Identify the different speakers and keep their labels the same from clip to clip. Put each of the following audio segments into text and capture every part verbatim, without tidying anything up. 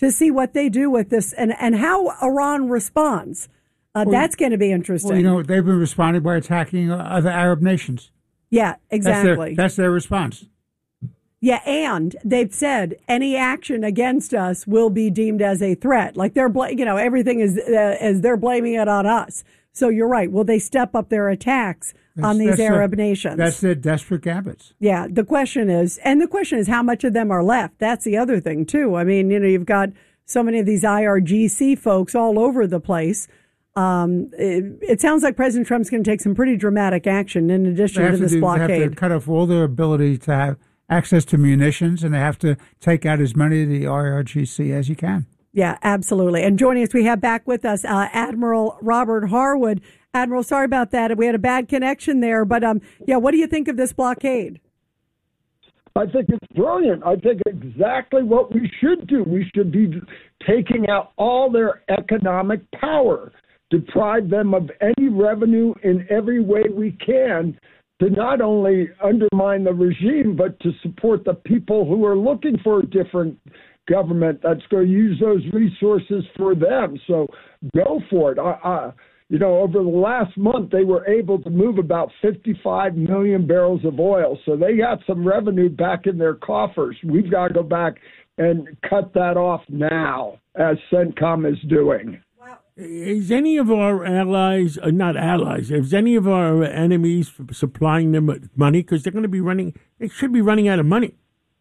Speaker 1: to see what they do with this and, and how Iran responds. Uh, well, that's going to be interesting.
Speaker 2: Well, you know, they've been responding by attacking other Arab nations.
Speaker 1: Yeah, exactly.
Speaker 2: That's their, that's their response.
Speaker 1: Yeah, and they've said any action against us will be deemed as a threat. Like they're, bl- you know, everything is uh, as they're blaming it on us. So you're right. Will they step up their attacks
Speaker 2: that's,
Speaker 1: on these Arab
Speaker 2: their,
Speaker 1: nations?
Speaker 2: That's their desperate gambits.
Speaker 1: Yeah. The question is, and the question is, how much of them are left? That's the other thing too. I mean, you know, you've got so many of these I R G C folks all over the place. Um, it, it sounds like President Trump's going to take some pretty dramatic action in addition to this
Speaker 2: do,
Speaker 1: blockade.
Speaker 2: They have to cut off all their ability to have access to munitions, and they have to take out as many of the I R G C as you can.
Speaker 1: Yeah, absolutely. And joining us, we have back with us uh, Admiral Robert Harwood. Admiral, sorry about that. We had a bad connection there. But, um, yeah, what do you think of this blockade?
Speaker 3: I think it's brilliant. I think exactly what we should do. We should be taking out all their economic power, deprive them of any revenue in every way we can to not only undermine the regime, but to support the people who are looking for a different government that's going to use those resources for them. So go for it. I, I, you know, over the last month, they were able to move about fifty-five million barrels of oil. So they got some revenue back in their coffers. We've got to go back and cut that off now, as CENTCOM is doing.
Speaker 4: Is any of our allies, uh, not allies, is any of our enemies supplying them with money? Because they're going to be running, they should be running out of money.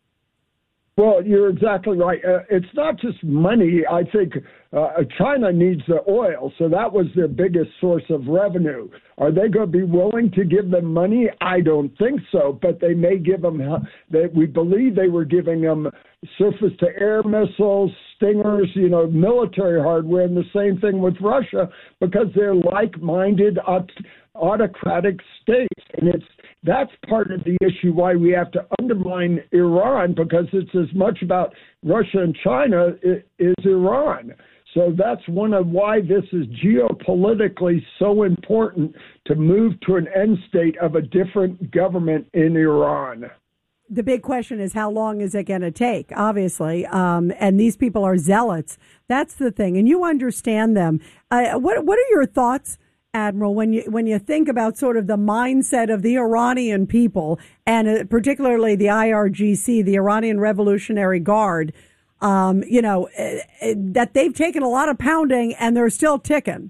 Speaker 3: Well, you're exactly right. Uh, it's not just money. I think uh, China needs the oil, so that was their biggest source of revenue. Are they going to be willing to give them money? I don't think so, but they may give them, they, we believe they were giving them surface-to-air missiles, Stingers, you know, military hardware, and the same thing with Russia, because they're like-minded aut- autocratic states. And it's that's part of the issue why we have to undermine Iran, because it's as much about Russia and China as Iran. So that's one of why this is geopolitically so important to move to an end state of a different government in Iran.
Speaker 1: The big question is, how long is it going to take, obviously? Um, and these people are zealots. That's the thing. And you understand them. Uh, what What are your thoughts, Admiral, when you when you think about sort of the mindset of the Iranian people, and uh, particularly the I R G C, the Iranian Revolutionary Guard, um, you know, uh, uh, that they've taken a lot of pounding and they're still ticking?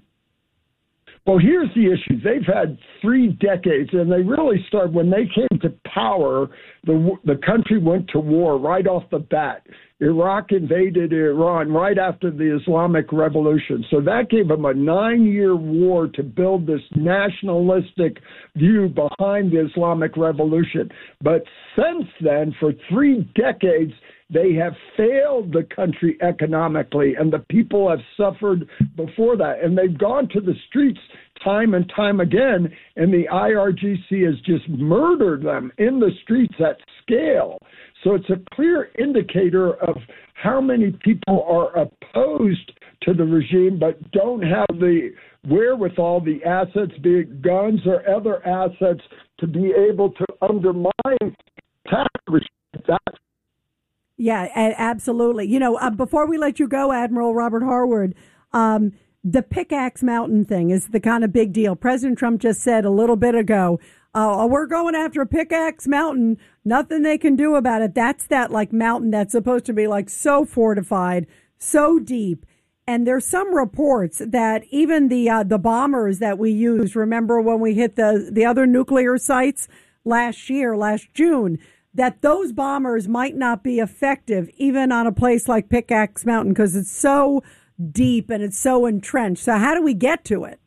Speaker 3: Well, here's the issue. They've had three decades, and they really started when they came to power. The the country went to war right off the bat. Iraq invaded Iran right after the Islamic Revolution. So that gave them a nine-year war to build this nationalistic view behind the Islamic Revolution. But since then, for three decades, they have failed the country economically, and the people have suffered before that. And they've gone to the streets time and time again, and the I R G C has just murdered them in the streets at scale. So it's a clear indicator of how many people are opposed to the regime but don't have the wherewithal, the assets, be it guns or other assets, to be able to undermine tax regime. That's
Speaker 1: Yeah, absolutely. You know, uh, before we let you go, Admiral Robert Harwood, um, the Pickaxe Mountain thing is the kind of big deal. President Trump just said a little bit ago, uh, we're going after Pickaxe Mountain. Nothing they can do about it. That's that like mountain that's supposed to be like so fortified, so deep. And there's some reports that even the uh, the bombers that we used, remember when we hit the, the other nuclear sites last year, last June, that those bombers might not be effective even on a place like Pickaxe Mountain because it's so deep and it's so entrenched. So how do we get to it?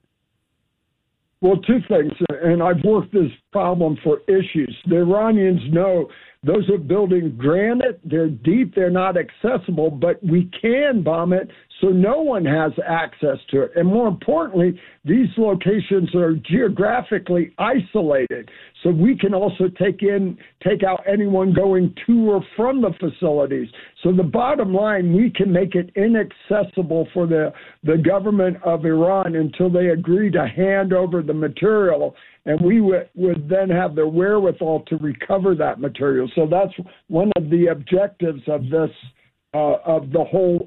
Speaker 3: Well, two things, and I've worked this problem for issues. The Iranians know those are building granite. They're deep. They're not accessible, but we can bomb it so no one has access to it. And more importantly, these locations are geographically isolated, so we can also take in, take out anyone going to or from the facilities. So the bottom line, we can make it inaccessible for the, the government of Iran until they agree to hand over the material, and we would, would then have the wherewithal to recover that material. So that's one of the objectives of this, uh, of the whole